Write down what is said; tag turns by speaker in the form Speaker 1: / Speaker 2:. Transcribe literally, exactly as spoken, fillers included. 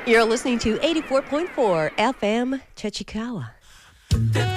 Speaker 1: You're listening to eighty-four point four F M Chichikawa.